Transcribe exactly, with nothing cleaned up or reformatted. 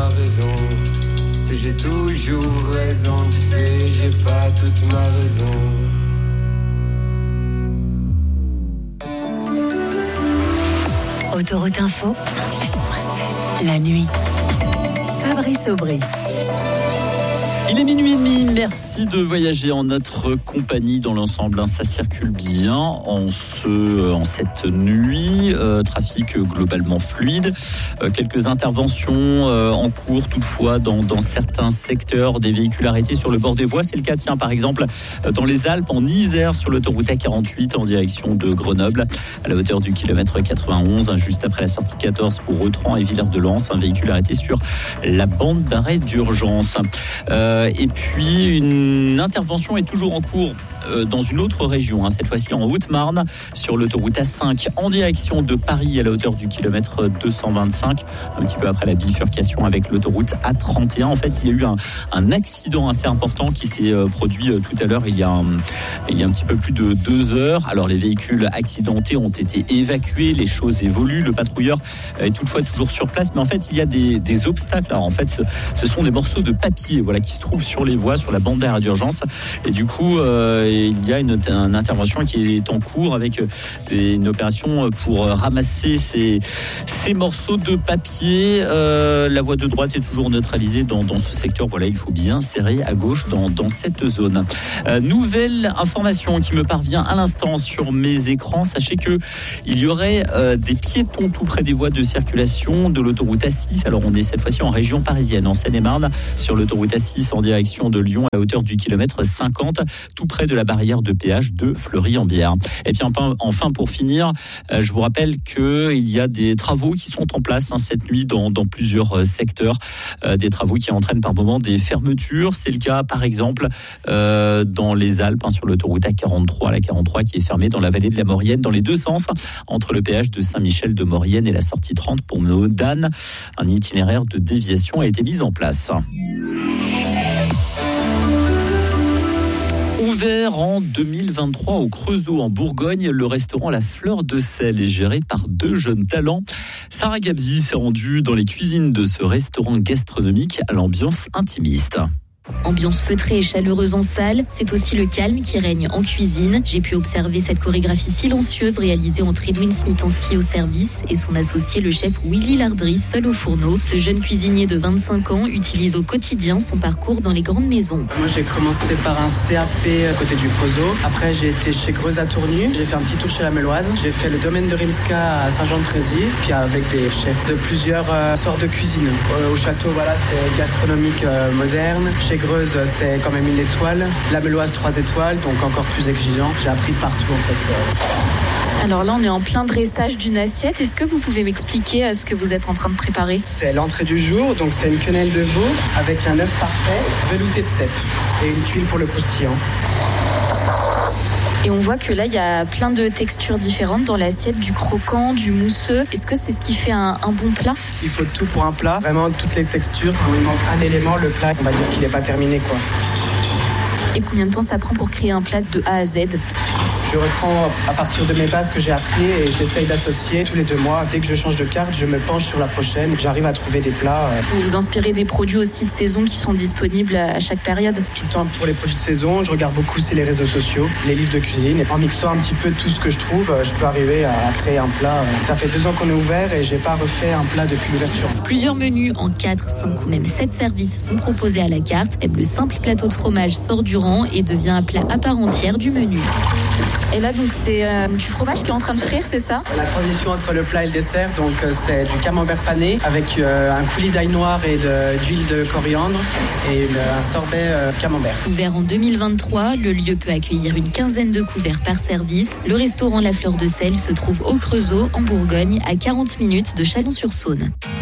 ma raison. C'est j'ai toujours raison, tu sais, j'ai pas toute ma raison. Autoroute Info, cent sept virgule sept. La nuit. Fabrice Aubry. Il est minuit et demi, merci de voyager en notre compagnie dans l'ensemble. Ça circule bien en, ce, en cette nuit, euh, trafic globalement fluide. Euh, quelques interventions euh, en cours toutefois dans, dans certains secteurs, des véhicules arrêtés sur le bord des voies. C'est le cas, tiens, par exemple, dans les Alpes, en Isère, sur l'autoroute A quarante-huit en direction de Grenoble, à la hauteur du kilomètre quatre-vingt-onze, juste après la sortie quatorze pour Autran et Villers-de-Lans. Un véhicule arrêté sur la bande d'arrêt d'urgence. Euh, Et puis, une intervention est toujours en cours dans une autre région, hein, cette fois-ci en Haute-Marne, sur l'autoroute A cinq, en direction de Paris, à la hauteur du kilomètre deux cent vingt-cinq, un petit peu après la bifurcation avec l'autoroute A trente et un. En fait, il y a eu un, un accident assez important qui s'est euh, produit euh, tout à l'heure, il y, a un, il y a un petit peu plus de deux heures. Alors, les véhicules accidentés ont été évacués, les choses évoluent, le patrouilleur est toutefois toujours sur place, mais en fait, il y a des, des obstacles. Alors, en fait, ce, ce sont des morceaux de papier, voilà, qui se trouvent sur les voies, sur la bande d'arrêt d'urgence, et du coup, euh, il y a une, une intervention qui est en cours avec une opération pour ramasser ces, ces morceaux de papier. Euh, la voie de droite est toujours neutralisée dans, dans ce secteur. Voilà, il faut bien serrer à gauche dans, dans cette zone. Euh, nouvelle information qui me parvient à l'instant sur mes écrans. Sachez que il y aurait euh, des piétons tout près des voies de circulation de l'autoroute A six. Alors on est cette fois-ci en région parisienne, en Seine-et-Marne, sur l'autoroute A six en direction de Lyon à la hauteur du kilomètre cinquante, tout près de la barrière de péage de Fleury-en-Bière. Et puis enfin, enfin pour finir, euh, je vous rappelle qu'il y a des travaux qui sont en place hein, cette nuit dans, dans plusieurs euh, secteurs, euh, des travaux qui entraînent par moments des fermetures. C'est le cas par exemple euh, dans les Alpes, hein, sur l'autoroute A quarante-trois, la quarante-trois qui est fermée dans la vallée de la Maurienne dans les deux sens, entre le péage de Saint-Michel de Maurienne et la sortie trente pour Modane. Un itinéraire de déviation a été mis en place. Ouvert en deux mille vingt-trois au Creusot en Bourgogne, le restaurant La Fleur de Sel est géré par deux jeunes talents. Sarah Gabzi s'est rendue dans les cuisines de ce restaurant gastronomique à l'ambiance intimiste. Ambiance feutrée et chaleureuse en salle, c'est aussi le calme qui règne en cuisine. J'ai pu observer cette chorégraphie silencieuse réalisée entre Edwin Smitanski au service et son associé le chef Willy Lardry seul au fourneau. Ce jeune cuisinier de vingt-cinq ans utilise au quotidien son parcours dans les grandes maisons. Moi j'ai commencé par un C A P à côté du Creusot. Après j'ai été chez Greuze à Tournu. J'ai fait un petit tour chez la Meloise. J'ai fait le domaine de Rimska à Saint-Jean-de-Trézy. Puis avec des chefs de plusieurs euh, sortes de cuisine. Euh, au château, voilà, c'est gastronomique euh, moderne. Chez Greuze, c'est quand même une étoile. La Meloise, trois étoiles, donc encore plus exigeant. J'ai appris de partout en fait. Alors là, on est en plein dressage d'une assiette. Est-ce que vous pouvez m'expliquer ce que vous êtes en train de préparer ? C'est l'entrée du jour, donc c'est une quenelle de veau avec un œuf parfait, velouté de cèpe et une tuile pour le croustillant. Et on voit que là, il y a plein de textures différentes dans l'assiette, du croquant, du mousseux. Est-ce que c'est ce qui fait un, un bon plat ? Il faut tout pour un plat, vraiment toutes les textures. Quand il manque un élément, le plat, on va dire qu'il n'est pas terminé, quoi. Et combien de temps ça prend pour créer un plat de A à Z ? Je reprends à partir de mes bases que j'ai appris et j'essaye d'associer tous les deux mois. Dès que je change de carte, je me penche sur la prochaine. J'arrive à trouver des plats. Vous vous inspirez des produits aussi de saison qui sont disponibles à chaque période ? Tout le temps pour les produits de saison. Je regarde beaucoup, c'est les réseaux sociaux, les livres de cuisine. Et en mixant un petit peu tout ce que je trouve, je peux arriver à créer un plat. Ça fait deux ans qu'on est ouvert et j'ai pas refait un plat depuis l'ouverture. Plusieurs menus en quatre, cinq ou même sept services sont proposés à la carte. Même le simple plateau de fromage sort du rang et devient un plat à part entière du menu. Et là, donc, c'est euh, du fromage qui est en train de frire, c'est ça ? La transition entre le plat et le dessert, donc euh, c'est du camembert pané avec euh, un coulis d'ail noir et de, d'huile de coriandre et une, un sorbet euh, camembert. Ouvert en deux mille vingt-trois, le lieu peut accueillir une quinzaine de couverts par service. Le restaurant La Fleur de Sel se trouve au Creusot, en Bourgogne, à quarante minutes de Chalon-sur-Saône.